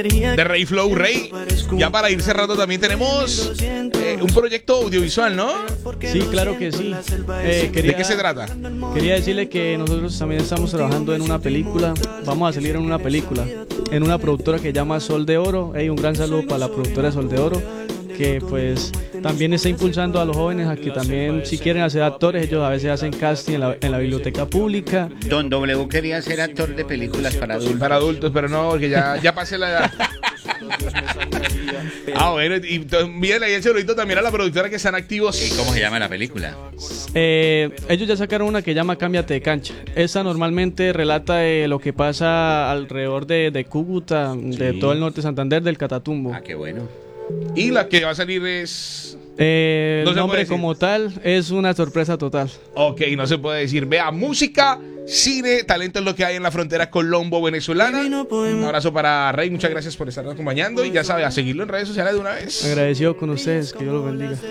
de Rey Flow Rey. Ya para ir cerrando también tenemos un proyecto audiovisual, ¿no? Sí, claro que sí. ¿De qué se trata? Quería decirle que nosotros también estamos trabajando en una película. Vamos a salir en una película, en una productora que se llama Sol de Oro. Un gran saludo para la productora Sol de Oro, que pues también está impulsando a los jóvenes a que también, si quieren hacer actores, ellos a veces hacen casting en la biblioteca pública. Don W quería ser actor de películas para adultos. Para adultos, pero no, porque ya pasé la edad. Bueno, y bien ahí el saludito también a la productora que están activos. ¿Y cómo se llama la película? Ellos ya sacaron una que llama Cámbiate de cancha. Esa normalmente relata lo que pasa alrededor de Cúcuta, de todo el norte de Santander, del Catatumbo. Ah, qué bueno. Y la que va a salir es... el nombre como tal es una sorpresa total. Ok, no se puede decir. Vea, música, cine, talento es lo que hay en la frontera colombo-venezolana. Un abrazo para Rey, muchas gracias por estarnos acompañando. Y ya sabe, a seguirlo en redes sociales de una vez. Agradecido con ustedes, que Dios los bendiga.